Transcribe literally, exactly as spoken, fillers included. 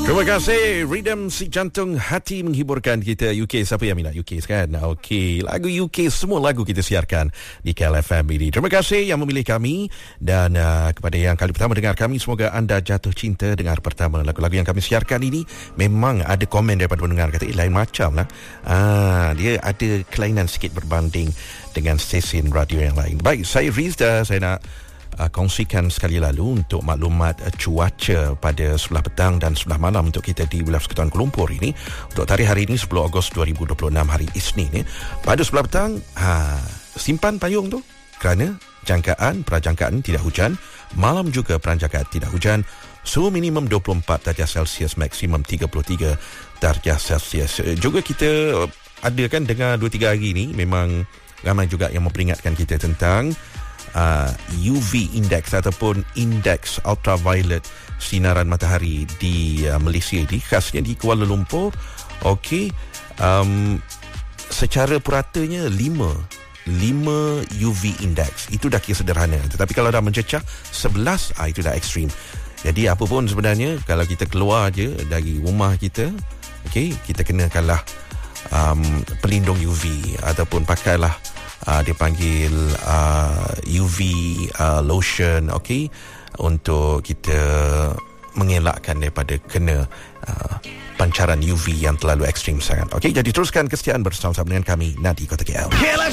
Terima kasih Rhythm si jantung hati menghiburkan kita. U K, siapa yang minat U K kan? Okey, lagu U K, semua lagu kita siarkan di K L F M ini. Terima kasih yang memilih kami. Dan uh, kepada yang kali pertama dengar kami, semoga anda jatuh cinta dengar pertama lagu-lagu yang kami siarkan ini. Memang ada komen daripada pendengar kata, eh lain macam lah. Ah, dia ada kelainan sikit berbanding dengan stesen radio yang lain. Baik, saya Rizda, saya nak Uh, kongsikan sekali lalu untuk maklumat uh, cuaca pada sebelah petang dan sebelah malam untuk kita di wilayah Persekutuan Kuala Lumpur ini. Untuk tarikh hari ini sepuluh Ogos dua ribu dua puluh enam, hari Isnin. Eh. Pada sebelah petang, ha, simpan payung tu kerana jangkaan, prajangkaan tidak hujan. Malam juga peranjangkaan tidak hujan. Suhu minimum dua puluh empat darjah Celsius, maksimum tiga puluh tiga darjah Celsius. Uh, juga kita uh, ada kan dengar dua tiga hari ini, memang ramai juga yang memperingatkan kita tentang Uh, U V index ataupun indeks ultraviolet sinaran matahari di uh, Malaysia ini, khasnya di Kuala Lumpur. Okey, um, secara puratanya lima U V index itu dah kira sederhana, tetapi kalau dah mencecah sebelas, ah, itu dah ekstrim. Jadi apa pun sebenarnya, kalau kita keluar je dari rumah kita, okey, kita kenakanlah um, pelindung U V ataupun pakailah Uh, dia panggil uh, U V uh, lotion, okey, untuk kita mengelakkan daripada kena uh, pancaran U V yang terlalu ekstrim sangat. Okey, jadi teruskan kesetiaan bersama-sama dengan kami Nadi Kota K L.